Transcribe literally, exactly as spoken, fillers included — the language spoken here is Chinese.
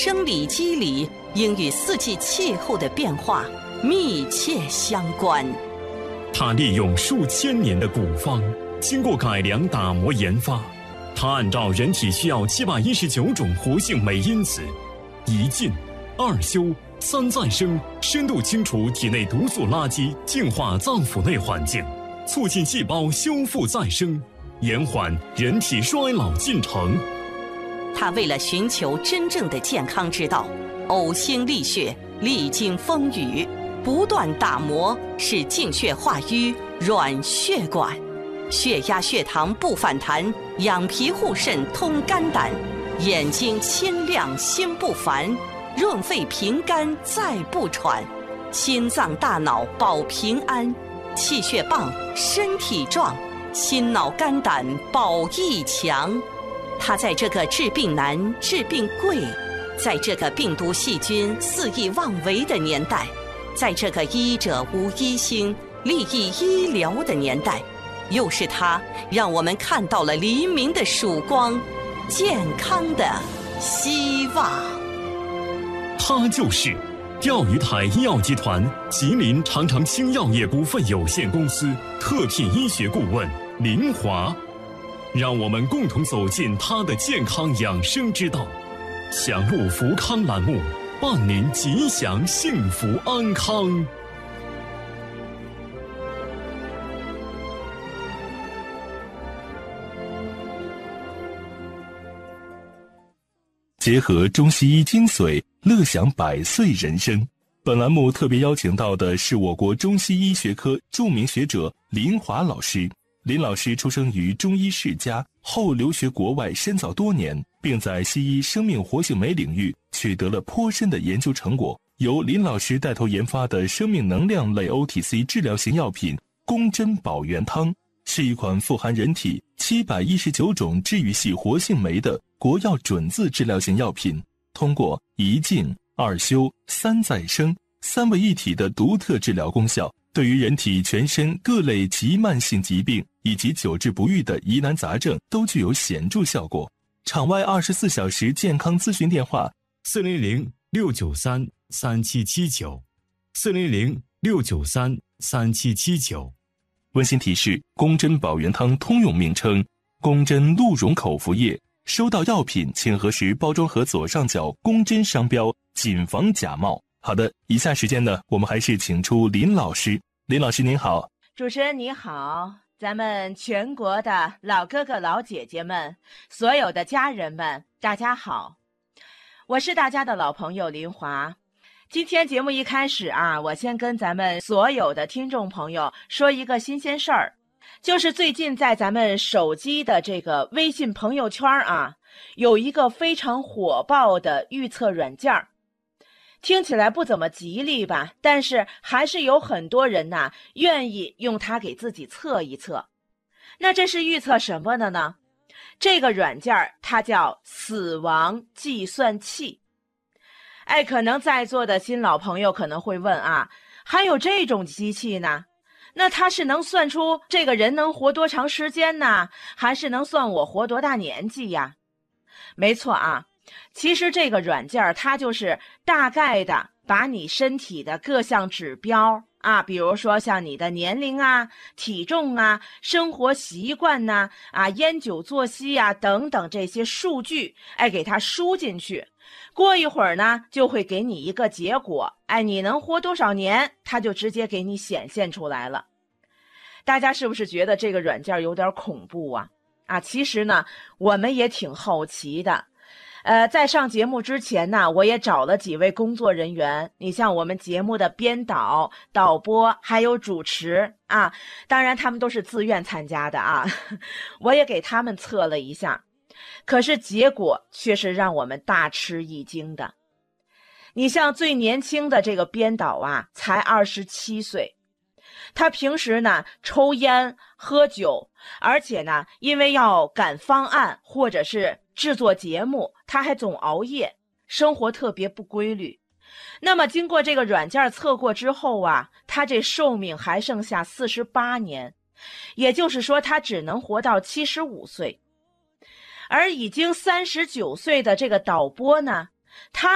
生理机理应与四季气候的变化密切相关。 它利用数千年的古方，经过改良打磨研发，它按照人体需要七百一十九种活性酶因子，一进二修三再生，深度清除体内毒素垃圾，净化脏腑内环境，促进细胞修复再生，延缓人体衰老进程。 他为了寻求真正的健康之道，呕心沥血，历经风雨，不断打磨，使净血化瘀，软血管，血压血糖不反弹，养脾护肾，通肝胆，眼睛清亮，心不烦，润肺平肝，再不喘，心脏大脑保平安，气血棒，身体壮，心脑肝胆保益强。他在这个治病难、治病贵，在这个病毒细菌肆意妄为的年代，在这个医者无医星、利益医疗的年代，又是他让我们看到了黎明的曙光，健康的希望。 他就是钓鱼台医药集团吉林长城兴药业股份有限公司特聘医学顾问林华。让我们共同走进他的健康养生之道，享路福康栏目，伴您吉祥幸福安康。 结合中西医精髓，乐享百岁人生。本栏目特别邀请到的是我国中西医学科著名学者林华老师。林老师出生于中医世家，后留学国外深造多年，并在西医生命活性酶领域取得了颇深的研究成果。由林老师带头研发的生命能量类 O T C 治疗型药品宫珍宝元汤，是一款富含人体七百一十九种治愈系活性酶的国药准字治疗型药品，通过一净、二修、三再生三位一体的独特治疗功效，对于人体全身各类急慢性疾病以及久治不愈的疑难杂症都具有显著效果。场外二十四小时健康咨询电话： 四零零六九三三七七九，四零零六九三三七七九。 温馨提示：宫珍宝元汤通用名称宫珍鹿茸口服液。收到药品请核实包装盒左上角宫珍商标，谨防假冒。好的，以下时间呢，我们还是请出林老师。林老师您好。 主持人你好，咱们全国的老哥哥老姐姐们，所有的家人们，大家好，我是大家的老朋友林华。今天节目一开始啊，我先跟咱们所有的听众朋友说一个新鲜事儿，就是最近在咱们手机的这个微信朋友圈啊，有一个非常火爆的预测软件儿。听起来不怎么吉利吧，但是还是有很多人呐、啊、愿意用它给自己测一测。那这是预测什么的呢？这个软件它叫死亡计算器。哎，可能在座的新老朋友可能会问啊，还有这种机器呢？那它是能算出这个人能活多长时间呢？还是能算我活多大年纪呀？没错啊，其实这个软件它就是大概的把你身体的各项指标啊，比如说像你的年龄啊、体重啊、生活习惯呐、啊、啊烟酒作息啊等等这些数据，哎，给它输进去。过一会儿呢，就会给你一个结果，哎，你能活多少年，它就直接给你显现出来了。大家是不是觉得这个软件有点恐怖啊？啊，其实呢，我们也挺好奇的。呃，在上节目之前呢，我也找了几位工作人员，你像我们节目的编导、导播还有主持啊，当然他们都是自愿参加的啊，我也给他们测了一下，可是结果却是让我们大吃一惊的。你像最年轻的这个编导啊，才二十七岁，他平时呢抽烟喝酒，而且呢因为要赶方案或者是制作节目，他还总熬夜，生活特别不规律。那么经过这个软件测过之后啊，他这寿命还剩下四十八年，也就是说他只能活到七十五岁。而已经三十九岁的这个导播呢，他